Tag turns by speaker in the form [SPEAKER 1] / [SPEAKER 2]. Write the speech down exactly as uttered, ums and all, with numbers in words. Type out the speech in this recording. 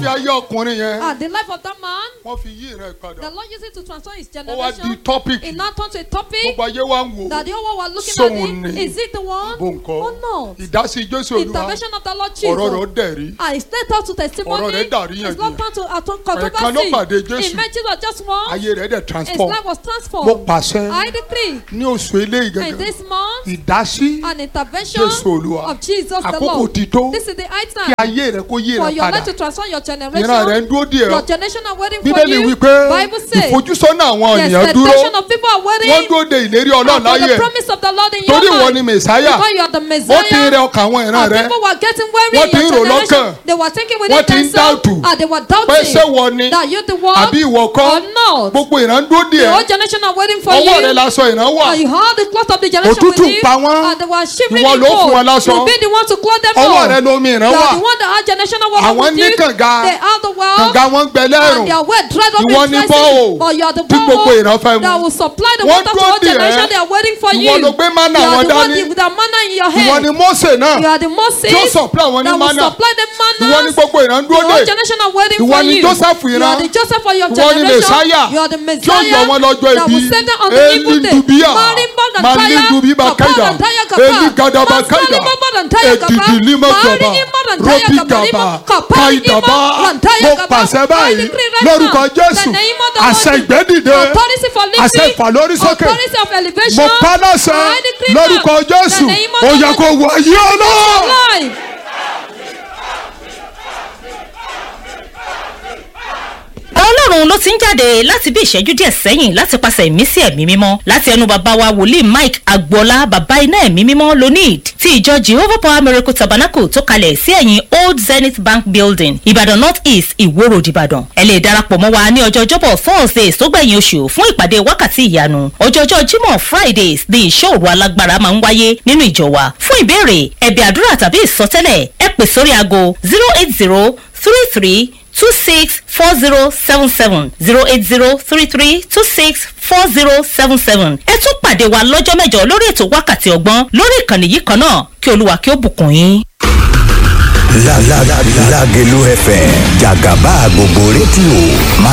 [SPEAKER 1] ayé ọkùnrin yẹn.
[SPEAKER 2] And the life of that man.
[SPEAKER 1] Wọ́n fi yí ìran padà.
[SPEAKER 2] The Lord used it to transform his
[SPEAKER 1] Ó wá
[SPEAKER 2] generation.
[SPEAKER 1] di topic.
[SPEAKER 2] It now turned to a topic.
[SPEAKER 1] Gbogbo ayé wa ń wò.
[SPEAKER 2] That the whole world was looking
[SPEAKER 1] Sóhun
[SPEAKER 2] at him.
[SPEAKER 1] ni.
[SPEAKER 2] Is it the one?
[SPEAKER 1] Bòǹkọ́.
[SPEAKER 2] Oh no.
[SPEAKER 1] Ìdásí Jésù
[SPEAKER 2] The
[SPEAKER 1] Olúwa.
[SPEAKER 2] intervention of the Lord
[SPEAKER 1] Ọ̀rọ̀ rẹ̀ ó
[SPEAKER 2] Jesus.
[SPEAKER 1] dẹ̀rí.
[SPEAKER 2] And he stepped out to testimony.
[SPEAKER 1] Ọ̀rọ̀ rẹ̀ dàrí
[SPEAKER 2] It's
[SPEAKER 1] yànjiyàn.
[SPEAKER 2] not turned to a to-
[SPEAKER 1] Ẹ̀ẹ̀kan ló pàdé
[SPEAKER 2] controversy.
[SPEAKER 1] Jésù.
[SPEAKER 2] He met Jesus just once.
[SPEAKER 1] Ayé rẹ̀ dẹ̀
[SPEAKER 2] His
[SPEAKER 1] transform.
[SPEAKER 2] life was
[SPEAKER 1] Mo
[SPEAKER 2] transformed.
[SPEAKER 1] pàṣẹ
[SPEAKER 2] I decree
[SPEAKER 1] ní oṣù eléyìí
[SPEAKER 2] in
[SPEAKER 1] gẹ́gẹ́.
[SPEAKER 2] this month
[SPEAKER 1] Ìdásí
[SPEAKER 2] an intervention
[SPEAKER 1] Jésù Olúwa.
[SPEAKER 2] of Jesus the
[SPEAKER 1] Àkókò
[SPEAKER 2] Lord.
[SPEAKER 1] ti tó.
[SPEAKER 2] This is the high
[SPEAKER 1] Kí
[SPEAKER 2] time
[SPEAKER 1] ayé rẹ̀ kó yí
[SPEAKER 2] for
[SPEAKER 1] ìran
[SPEAKER 2] your
[SPEAKER 1] padà.
[SPEAKER 2] life to transform your
[SPEAKER 1] Ìran rẹ̀
[SPEAKER 2] generation.
[SPEAKER 1] ń dúró díẹ̀.
[SPEAKER 2] Your generation are waiting for
[SPEAKER 1] Bíbélì
[SPEAKER 2] you.
[SPEAKER 1] wípé
[SPEAKER 2] Bible says
[SPEAKER 1] ìfojúsọ́nà àwọn
[SPEAKER 2] the
[SPEAKER 1] ènìyàn dúró.
[SPEAKER 2] expectation of people are
[SPEAKER 1] Wọ́n
[SPEAKER 2] waiting
[SPEAKER 1] dúró de ìlérí
[SPEAKER 2] and
[SPEAKER 1] Ọlọ́run
[SPEAKER 2] for
[SPEAKER 1] láyé
[SPEAKER 2] the
[SPEAKER 1] ẹ̀.
[SPEAKER 2] promise of the Lord in
[SPEAKER 1] Torí
[SPEAKER 2] your
[SPEAKER 1] ìwọ ni
[SPEAKER 2] life.
[SPEAKER 1] Mèsáyà.
[SPEAKER 2] Because you are the
[SPEAKER 1] Wọ́n ti ń rẹ
[SPEAKER 2] Messiah.
[SPEAKER 1] ọkàn àwọn ìran
[SPEAKER 2] And
[SPEAKER 1] rẹ̀.
[SPEAKER 2] people were getting weary
[SPEAKER 1] Wọ́n
[SPEAKER 2] in
[SPEAKER 1] ti ń
[SPEAKER 2] your
[SPEAKER 1] rò
[SPEAKER 2] generation.
[SPEAKER 1] lọ́kàn.
[SPEAKER 2] They were thinking
[SPEAKER 1] Wọ́n
[SPEAKER 2] within
[SPEAKER 1] ti ń
[SPEAKER 2] themselves
[SPEAKER 1] dáùtù.
[SPEAKER 2] and they were
[SPEAKER 1] Pé ṣé
[SPEAKER 2] doubting
[SPEAKER 1] wọ ni
[SPEAKER 2] that you the one
[SPEAKER 1] àbí ìwọ kọ́.
[SPEAKER 2] or not.
[SPEAKER 1] Gbogbo ìran dúró
[SPEAKER 2] The
[SPEAKER 1] díẹ̀.
[SPEAKER 2] whole generation are waiting for
[SPEAKER 1] Ọwọ́ rẹ̀
[SPEAKER 2] you.
[SPEAKER 1] lásọ ìran wà.
[SPEAKER 2] And you had the cloth of the generation
[SPEAKER 1] Òtútù
[SPEAKER 2] with you.
[SPEAKER 1] pa wọ́n.
[SPEAKER 2] And they were shivering
[SPEAKER 1] Ìwọ
[SPEAKER 2] in
[SPEAKER 1] ló fún wọn
[SPEAKER 2] cold.
[SPEAKER 1] láṣọ.
[SPEAKER 2] You be the one to clothe them
[SPEAKER 1] Ọwọ́
[SPEAKER 2] all.
[SPEAKER 1] rẹ̀ lomi ìran
[SPEAKER 2] They
[SPEAKER 1] wà.
[SPEAKER 2] are the one that had generational work
[SPEAKER 1] Àwọn
[SPEAKER 2] with
[SPEAKER 1] ní
[SPEAKER 2] you.
[SPEAKER 1] kànga.
[SPEAKER 2] They are the well.
[SPEAKER 1] Kànga wọn gbẹ lẹ́rùn.
[SPEAKER 2] And they are well dried up
[SPEAKER 1] Ìwọ
[SPEAKER 2] in
[SPEAKER 1] ni
[SPEAKER 2] places.
[SPEAKER 1] bọ́ọ̀
[SPEAKER 2] But you are the
[SPEAKER 1] tí gbogbo ìran fẹ́
[SPEAKER 2] ball
[SPEAKER 1] mu.
[SPEAKER 2] that will supply the
[SPEAKER 1] Wọ́n
[SPEAKER 2] water to
[SPEAKER 1] dúró
[SPEAKER 2] all
[SPEAKER 1] dè ẹ́.
[SPEAKER 2] generation. They are waiting for you.
[SPEAKER 1] Ìwọ ló gbé mánà
[SPEAKER 2] You
[SPEAKER 1] wọn
[SPEAKER 2] are the one
[SPEAKER 1] dání.
[SPEAKER 2] with the manna in your
[SPEAKER 1] Ìwọ
[SPEAKER 2] hand.
[SPEAKER 1] ni Mósè náà.
[SPEAKER 2] You are the Moses
[SPEAKER 1] Tí ó supply wọn ní
[SPEAKER 2] that will
[SPEAKER 1] mánà.
[SPEAKER 2] supply the manna.
[SPEAKER 1] Ìwọ ni gbogbo ìran
[SPEAKER 2] The
[SPEAKER 1] dúró
[SPEAKER 2] whole
[SPEAKER 1] dè.
[SPEAKER 2] generation are waiting
[SPEAKER 1] Ìwọ
[SPEAKER 2] for
[SPEAKER 1] ni
[SPEAKER 2] you.
[SPEAKER 1] Joseph
[SPEAKER 2] You
[SPEAKER 1] ìran.
[SPEAKER 2] are the Joseph for your
[SPEAKER 1] Ìwọ ni
[SPEAKER 2] generation.
[SPEAKER 1] Mèsáyà.
[SPEAKER 2] You are the
[SPEAKER 1] Tí ó
[SPEAKER 2] Messiah
[SPEAKER 1] yọ wọn lọ́jọ́
[SPEAKER 2] that
[SPEAKER 1] ibi.
[SPEAKER 2] will save them on the evil day.
[SPEAKER 1] Elidubia.
[SPEAKER 2] Marimba and
[SPEAKER 1] Malidubiba
[SPEAKER 2] Taya,
[SPEAKER 1] kaida.
[SPEAKER 2] Kappa and Taya Kappa.
[SPEAKER 1] Eligadaba kaida.
[SPEAKER 2] Masalima and Taya Kappa.
[SPEAKER 1] Edidilima
[SPEAKER 2] Mari
[SPEAKER 1] gaba.
[SPEAKER 2] Ima and Taya Kappa.
[SPEAKER 1] Robigaba.
[SPEAKER 2] Kappa
[SPEAKER 1] Kaidaba.
[SPEAKER 2] Ima and Taya
[SPEAKER 1] Mo
[SPEAKER 2] Kappa.
[SPEAKER 1] pàṣẹ
[SPEAKER 2] I
[SPEAKER 1] báyìí
[SPEAKER 2] decree right
[SPEAKER 1] lórúkọ
[SPEAKER 2] now,
[SPEAKER 1] Jésù.
[SPEAKER 2] the name of the
[SPEAKER 1] Àṣẹ
[SPEAKER 2] Lord,
[SPEAKER 1] ìgbẹ́dìde.
[SPEAKER 2] authority for
[SPEAKER 1] Àṣẹ
[SPEAKER 2] lifting,
[SPEAKER 1] ìfàlórí sókè.
[SPEAKER 2] authority of elevation.
[SPEAKER 1] Mo pa láṣẹ
[SPEAKER 2] I decree
[SPEAKER 1] lórúkọ
[SPEAKER 2] now,
[SPEAKER 1] Jésù.
[SPEAKER 2] the name of
[SPEAKER 1] Ó
[SPEAKER 2] the
[SPEAKER 1] yẹ
[SPEAKER 2] Lord,
[SPEAKER 1] kó wọ ayé ọlọ́.
[SPEAKER 2] life.
[SPEAKER 3] Ọlọ́run ló ti ń jáde láti bí ìṣẹ́jú díẹ̀ sẹ́yìn láti pàṣẹ ìmísí ẹ̀mí mímọ́ láti ẹnu bàbá wa wòlíì Mike Agboola bàbá iná ẹ̀mí mímọ́ lonid ti ìjọ Jehovah Power Miracle Tabernacle tó kalẹ̀ sí ẹ̀yìn Old Zenith Bank Building Ìbàdàn North East Ìwó Road Ìbàdàn. Ẹ lè darapọ̀ mọ́ wa ní ọjọ́ Ọjọ́bọ̀ Thursdays tó gbẹ̀yìn oṣù fún ìpàdé wákàtí ìyanu. Ọjọ́jọ́ Jímọ̀ Fridays ni ìṣọ́ òru alágbára máa ń wáyé nínú ìjọ wa. Fún ìbéèrè ẹ̀bẹ̀ àdúrà tàbí ìsọtẹ́lẹ̀ ẹ pè sórí aago zero eight zero three three two six four zero seven seven zero eight zero three three two six four zero seven seven. Ẹ tún pàdé wa lọ́jọ́ mẹ́jọ lórí ètò wákàtí ọgbọ́n lórí ìkànnì yìí kan náà kí Olúwa kí ó bùkún yín.
[SPEAKER 4] Lágelú F M jàgàbá gbogbo rédíò.